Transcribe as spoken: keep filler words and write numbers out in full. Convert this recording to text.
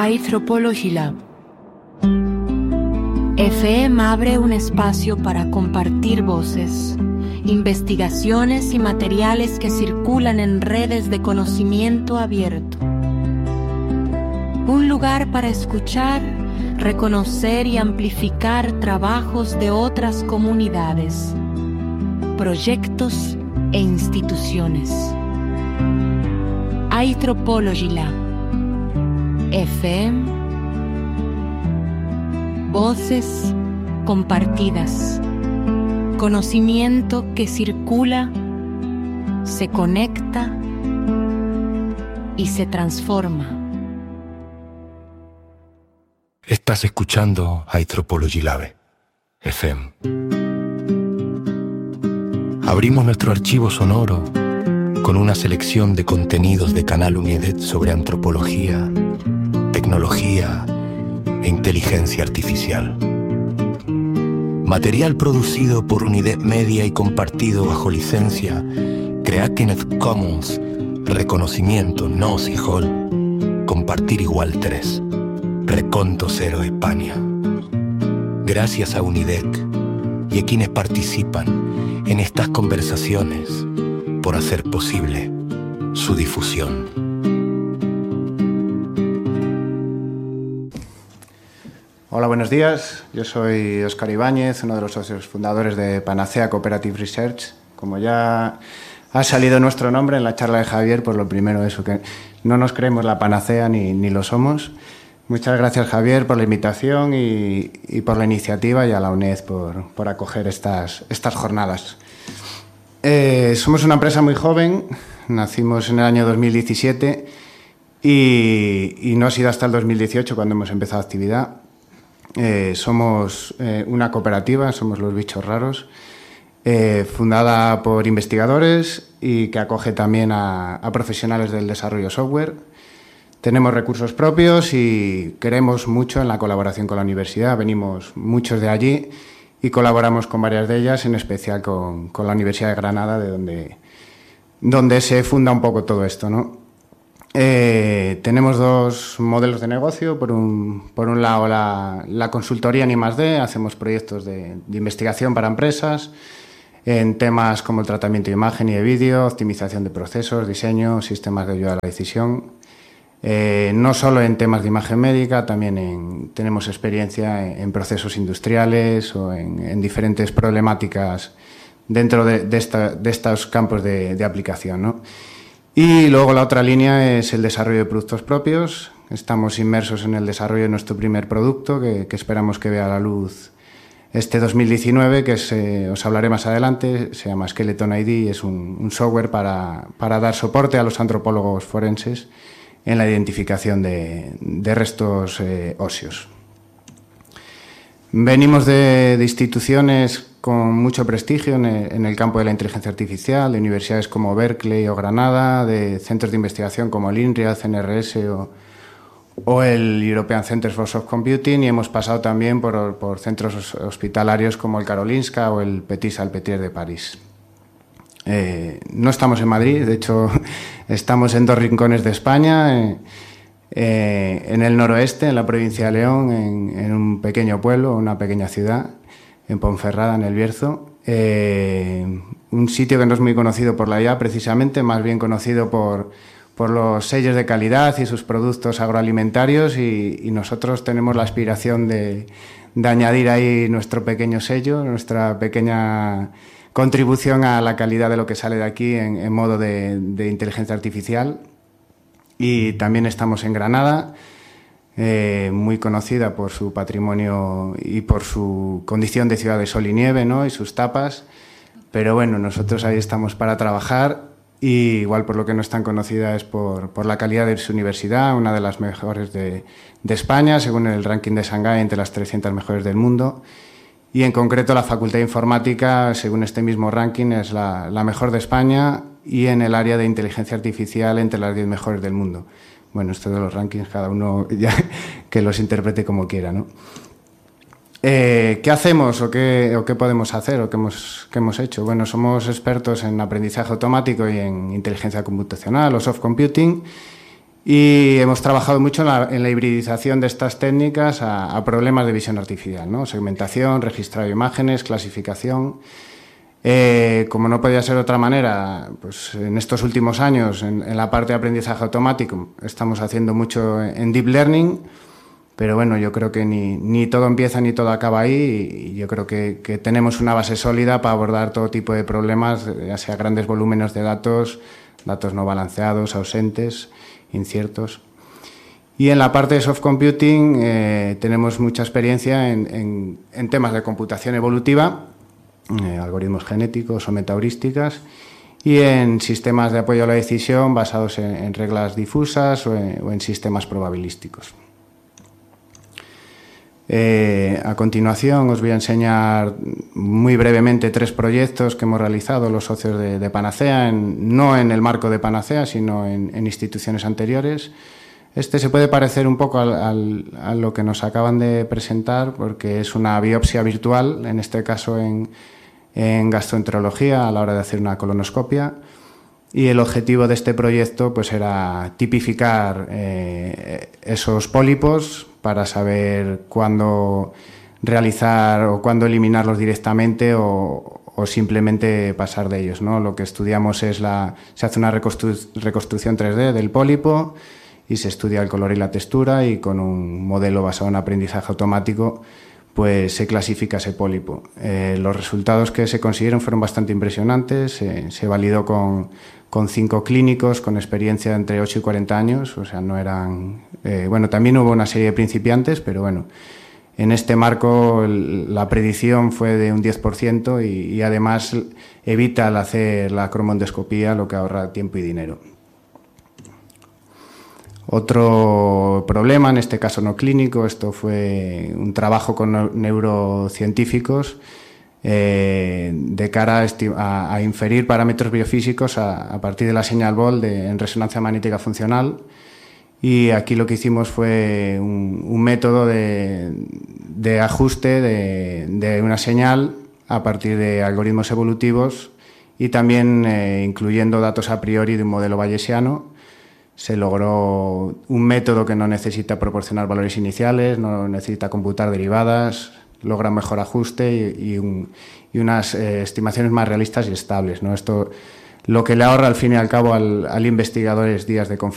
iThropology Lab. F E M abre un espacio para compartir voces, investigaciones y materiales que circulan en redes de conocimiento abierto. Un lugar para escuchar, reconocer y amplificar trabajos de otras comunidades, proyectos e instituciones. iThropology Lab. F E M. Voces compartidas. Conocimiento que circula, se conecta y se transforma. Estás escuchando iThropology Lab, F E M. Abrimos nuestro archivo sonoro con una selección de contenidos de Canal Unidet sobre antropología, tecnología e inteligencia artificial. Material producido por Unidet Media y compartido bajo licencia Creative Commons, reconocimiento no sigol, compartir igual tres, Reconto Cero España. Gracias a Unidet y a quienes participan en estas conversaciones por hacer posible su difusión. Hola, buenos días. Yo soy Óscar Ibáñez, uno de los socios fundadores de Panacea Cooperative Research. Como ya ha salido nuestro nombre en la charla de Javier, pues lo primero es que no nos creemos la panacea ni, ni lo somos. Muchas gracias, Javier, por la invitación y, y por la iniciativa, y a la UNED por, por acoger estas, estas jornadas. Eh, somos una empresa muy joven, nacimos en el año dos mil diecisiete y, y no ha sido hasta el dos mil dieciocho cuando hemos empezado actividad. Eh, somos eh, una cooperativa, somos los bichos raros, eh, fundada por investigadores y que acoge también a, a profesionales del desarrollo software. Tenemos recursos propios y creemos mucho en la colaboración con la universidad. Venimos muchos de allí y colaboramos con varias de ellas, en especial con, con la Universidad de Granada, de donde, donde se funda un poco todo esto, ¿no? Eh, tenemos dos modelos de negocio. Por un, por un lado, la, la consultoría en I más D. Hacemos proyectos de, de investigación para empresas en temas como el tratamiento de imagen y de vídeo, optimización de procesos, diseño, sistemas de ayuda a la decisión. Eh, no solo en temas de imagen médica, también en, tenemos experiencia en, en procesos industriales o en, en diferentes problemáticas dentro de, de, esta, de estos campos de, de aplicación, ¿no? Y luego la otra línea es el desarrollo de productos propios. Estamos inmersos en el desarrollo de nuestro primer producto, que, que esperamos que vea la luz este dos mil diecinueve, que es, eh, os hablaré más adelante. Se llama Skeleton I D y es un, un software para, para dar soporte a los antropólogos forenses en la identificación de, de restos eh, óseos. Venimos de, de instituciones con mucho prestigio en el, en el campo de la inteligencia artificial, de universidades como Berkeley o Granada, de centros de investigación como el INRIA, C N R S o, o el European Centers for Soft Computing, y hemos pasado también por, por centros hospitalarios como el Karolinska o el Petit Salpêtrière de París. Eh, no estamos en Madrid, de hecho estamos en dos rincones de España, eh, eh, en el noroeste, en la provincia de León, en, en un pequeño pueblo, una pequeña ciudad, en Ponferrada, en el Bierzo, eh, un sitio que no es muy conocido por la I A precisamente, más bien conocido por, por los sellos de calidad y sus productos agroalimentarios, y, y nosotros tenemos la aspiración de, de añadir ahí nuestro pequeño sello, nuestra pequeña contribución a la calidad de lo que sale de aquí en, en modo de, de inteligencia artificial. Y también estamos en Granada, eh, muy conocida por su patrimonio y por su condición de ciudad de sol y nieve, ¿no? Y sus tapas. Pero bueno, nosotros ahí estamos para trabajar, y igual por lo que no es tan conocida es por, por la calidad de su universidad, una de las mejores de, de España, según el ranking de Shanghái, entre las trescientas mejores del mundo. Y en concreto la Facultad de Informática, según este mismo ranking, es la, la mejor de España, y en el área de inteligencia artificial entre las diez mejores del mundo. Bueno, esto de los rankings, cada uno ya que los interprete como quiera, ¿no? Eh, ¿Qué hacemos o qué, o qué podemos hacer o qué hemos, qué hemos hecho? Bueno, somos expertos en aprendizaje automático y en inteligencia computacional o soft computing, Y hemos trabajado mucho en la, en la hibridización de estas técnicas a, a problemas de visión artificial, ¿no? Segmentación, registrado de imágenes, clasificación. Eh, como no podía ser de otra manera, pues en estos últimos años, en, en la parte de aprendizaje automático, estamos haciendo mucho en Deep Learning, pero bueno, yo creo que ni, ni todo empieza ni todo acaba ahí, y yo creo que, que tenemos una base sólida para abordar todo tipo de problemas, ya sea grandes volúmenes de datos, datos no balanceados, ausentes, inciertos. Y en la parte de soft computing eh, tenemos mucha experiencia en, en, en temas de computación evolutiva, eh, algoritmos genéticos o metaheurísticas, y en sistemas de apoyo a la decisión basados en, en reglas difusas o en, o en sistemas probabilísticos. Eh, a continuación os voy a enseñar muy brevemente tres proyectos que hemos realizado los socios de, de Panacea, en, no en el marco de Panacea, sino en, en instituciones anteriores. Este se puede parecer un poco al, al, a lo que nos acaban de presentar, porque es una biopsia virtual, en este caso en, en gastroenterología, a la hora de hacer una colonoscopia. Y el objetivo de este proyecto pues era tipificar eh, esos pólipos para saber cuándo realizar o cuándo eliminarlos directamente o, o simplemente pasar de ellos, ¿no? Lo que estudiamos es la, se hace una reconstru reconstrucción tres D del pólipo y se estudia el color y la textura, y con un modelo basado en aprendizaje automático pues se clasifica ese pólipo. Eh, los resultados que se consiguieron fueron bastante impresionantes. Eh, se validó con, con cinco clínicos con experiencia entre ocho y cuarenta años, o sea, no eran... Eh, bueno, también hubo una serie de principiantes, pero bueno, en este marco el, la predicción fue de un diez por ciento y, y además evita al hacer la cromoendoscopía, lo que ahorra tiempo y dinero. Otro problema, en este caso no clínico, esto fue un trabajo con neurocientíficos eh, de cara a, a, a inferir parámetros biofísicos a, a partir de la señal Bolt de, en resonancia magnética funcional. Y aquí lo que hicimos fue un, un método de, de ajuste de, de una señal a partir de algoritmos evolutivos y también eh, incluyendo datos a priori de un modelo bayesiano. Se logró un método que no necesita proporcionar valores iniciales, no necesita computar derivadas, logra mejor ajuste y, y, un, y unas eh, estimaciones más realistas y estables, ¿no? Esto lo que le ahorra al fin y al cabo al, al investigador es días de configuración